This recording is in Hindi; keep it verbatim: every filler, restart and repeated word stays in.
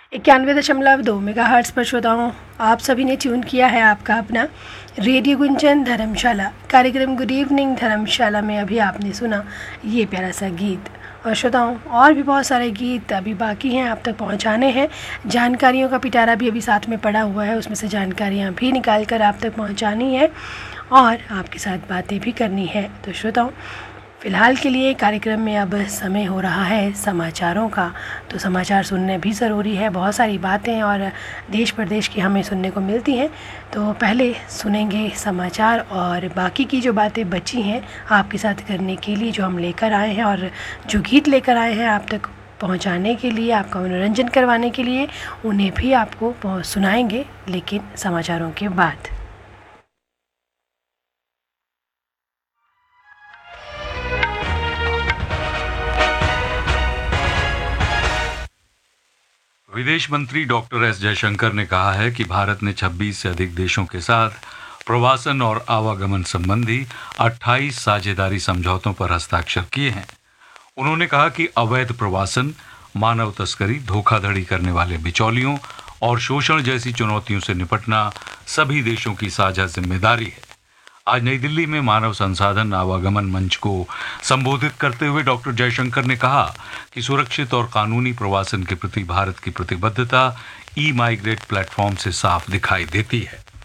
इक्यानवे दशमलव दो मेगा हर्ट्स पर श्रोताओं आप सभी ने ट्यून किया है आपका अपना रेडियो गुंजन धर्मशाला कार्यक्रम गुड इवनिंग धर्मशाला में अभी आपने सुना ये प्यारा सा गीत। और श्रोताओं और भी बहुत सारे गीत अभी बाकी हैं आप तक पहुंचाने हैं। जानकारियों का पिटारा भी अभी साथ में पड़ा हुआ है, उसमें से जानकारियां भी निकाल कर आप तक पहुंचानी है और आपके साथ बातें भी करनी है। तो श्रोताओं फ़िलहाल के लिए कार्यक्रम में अब समय हो रहा है समाचारों का, तो समाचार सुनने भी ज़रूरी है। बहुत सारी बातें और देश प्रदेश की हमें सुनने को मिलती हैं, तो पहले सुनेंगे समाचार और बाकी की जो बातें बची हैं आपके साथ करने के लिए, जो हम लेकर आए हैं और जो गीत लेकर आए हैं आप तक पहुंचाने के लिए, आपका मनोरंजन करवाने के लिए, उन्हें भी आपको सुनाएंगे, लेकिन समाचारों के बाद। विदेश मंत्री डॉक्टर एस जयशंकर ने कहा है कि भारत ने छब्बीस से अधिक देशों के साथ प्रवासन और आवागमन संबंधी अट्ठाईस साझेदारी समझौतों पर हस्ताक्षर किए हैं। उन्होंने कहा कि अवैध प्रवासन, मानव तस्करी, धोखाधड़ी करने वाले बिचौलियों और शोषण जैसी चुनौतियों से निपटना सभी देशों की साझा जिम्मेदारी है। आज नई दिल्ली में मानव संसाधन आवागमन मंच को संबोधित करते हुए डॉक्टर जयशंकर ने कहा कि सुरक्षित और कानूनी प्रवासन के प्रति भारत की प्रतिबद्धता ई माइग्रेट प्लेटफॉर्म से साफ दिखाई देती है।